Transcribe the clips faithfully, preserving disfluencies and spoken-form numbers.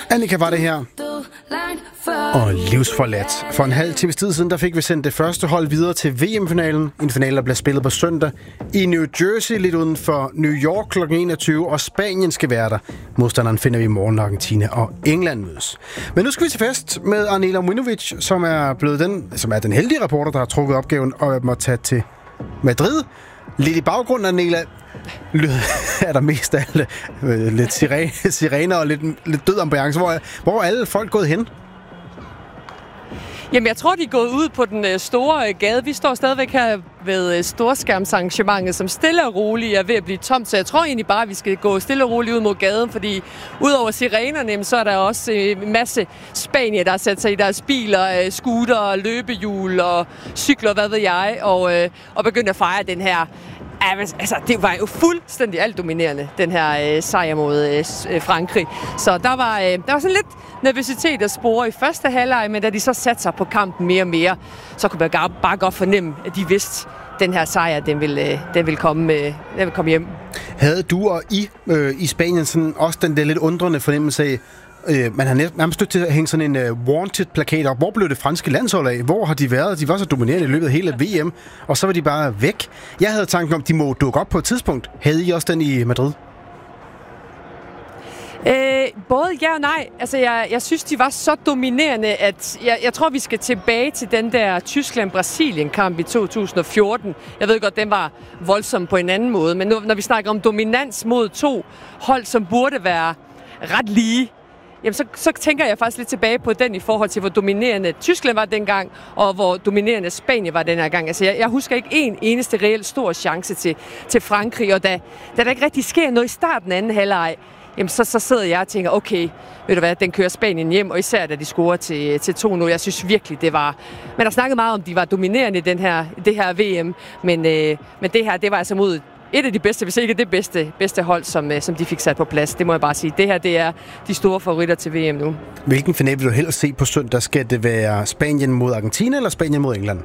Annika var det her. Og livsforladt. For en halv times tid siden, der fik vi sendt det første hold videre til V M-finalen. En finale, der bliver spillet på søndag i New Jersey, lidt uden for New York klokken enogtyve, og Spanien skal være der. Modstanderen finder vi i morgen, når Argentina og England mødes. Men nu skal vi til fest med Arnela Mujnovic, som er blevet den, som er den heldige reporter, der har trukket opgaven og må tage til Madrid. Lidt i baggrunden, Arnela, er der mest af alle øh, lidt sirene, sirener og lidt, lidt død ambiance. Hvor, hvor er alle folk gået hen? Jamen, jeg tror, de er gået ud på den øh, store øh, gade. Vi står stadigvæk her ved øh, storskærmsarrangementet, som stille og roligt er ved at blive tomt. Så jeg tror egentlig bare, at vi skal gå stille og roligt ud mod gaden, fordi udover sirenerne, så er der også øh, en masse spanier, der har sat sig i deres biler, øh, scooter, løbehjul og cykler, hvad ved jeg, og, øh, og begynder at fejre den her. Altså, det var jo fuldstændig altdominerende, den her øh, sejr mod øh, Frankrig. Så der var, øh, der var sådan lidt nervøsitet at spore i første halvleg, men da de så satte sig på kampen mere og mere, så kunne man bare godt fornemme, at de vidste, at den her sejr, den ville, øh, den ville, komme, øh, den ville komme hjem. Havde du og I øh, i Spanien sådan også den der lidt undrende fornemmelse af, Øh, man har nærmest stødt til at hænge sådan en uh, wanted-plakat op. Hvor blev det franske landshold af? Hvor har de været? De var så dominerende i løbet af hele V M, og så var de bare væk. Jeg havde tanken om, at de må dukke op på et tidspunkt. Havde I også den i Madrid? Øh, både ja og nej. Altså, jeg, jeg synes, de var så dominerende, at jeg, jeg tror, vi skal tilbage til den der Tyskland-Brasilien-kamp i to tusind og fjorten. Jeg ved godt, den var voldsom på en anden måde, men nu, når vi snakker om dominans mod to hold, som burde være ret lige, jamen så, så tænker jeg faktisk lidt tilbage på den i forhold til, hvor dominerende Tyskland var dengang, og hvor dominerende Spanien var den her gang. Altså, jeg, jeg husker ikke en eneste reelt stor chance til, til Frankrig, og da, da der ikke rigtig sker noget i starten af anden halvleg, jamen så, så sidder jeg og tænker, okay, ved du hvad, den kører Spanien hjem, og især da de scorer til, til to nul. Jeg synes virkelig, det var... Man har snakket meget om, de var dominerende i den her, det her V M, men, øh, men det her, det var altså mod et af de bedste, hvis ikke det bedste, bedste hold, som, som de fik sat på plads. Det må jeg bare sige. Det her, det er de store favoritter til V M nu. Hvilken finale vil du helst se på søndag? Skal det være Spanien mod Argentina, eller Spanien mod England?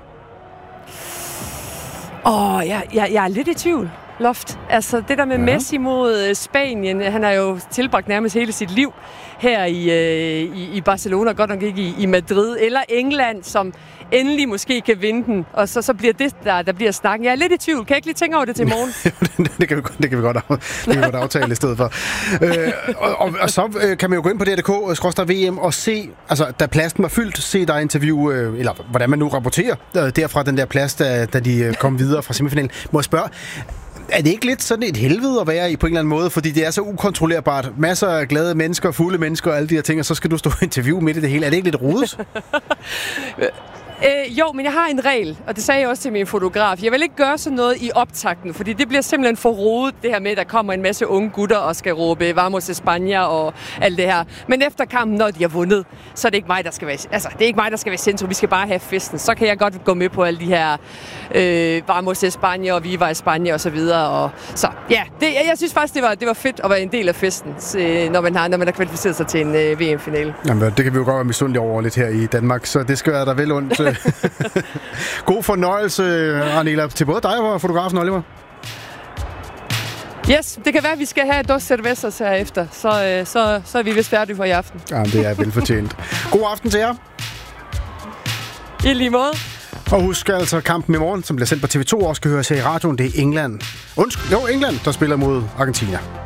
Åh, oh, jeg, jeg, jeg er lidt i tvivl, Loft. Altså, det der med ja. Messi mod Spanien, han har jo tilbragt nærmest hele sit liv her i, øh, i, i Barcelona, godt nok ikke i, i Madrid, eller England, som endelig måske kan vinde den, og så, så bliver det, der, der bliver snakken. Jeg er lidt i tvivl. Kan jeg ikke lige tænke over det til morgen? det, kan vi, det kan vi godt, af, det kan vi godt aftale i stedet for. øh, og, og, og så øh, kan man jo gå ind på D R punktum D K skråstreg V M og se, altså da pladsen var fyldt, se dig interview, øh, eller hvordan man nu rapporterer øh, derfra den der plads, da, da de øh, kom videre fra semifinalen. Må jeg spørge, er det ikke lidt sådan et helvede at være i på en eller anden måde? Fordi det er så ukontrollerbart. Masser af glade mennesker, fulde mennesker og alle de her ting, og så skal du stå og interviewe midt i det hele. Er det ikke lidt rodet? Øh, jo, men jeg har en regel, og det sagde jeg også til min fotograf. Jeg vil ikke gøre sådan noget i optakten, fordi det bliver simpelthen for rodet, det her med, at der kommer en masse unge gutter og skal råbe Vamos España og alt det her. Men efter kampen, når de har vundet, så er det ikke mig, der skal være, altså, det er ikke mig, der skal være centrum. Vi skal bare have festen. Så kan jeg godt gå med på alle de her øh, Vamos España og Viva España og så videre. Og, så ja, det, jeg, jeg synes faktisk, det var, det var fedt at være en del af festen, øh, når, man har, når man har kvalificeret sig til en øh, V M-finale. Jamen, det kan vi jo godt være misundelige over lidt her i Danmark, så det skal være der vel ondt. God fornøjelse, Arnela, til både dig og fotografen Oliver. Yes, det kan være, at vi skal have dos cervezas herefter, så, så, så er vi vist færdige for i aften. Jamen, det er velfortjent. God aften til jer. I lige måde. Og husk altså kampen i morgen, som bliver sendt på T V to, også skal høres her i radioen. Det er England. Undskyld, jo, England, der spiller mod Argentina.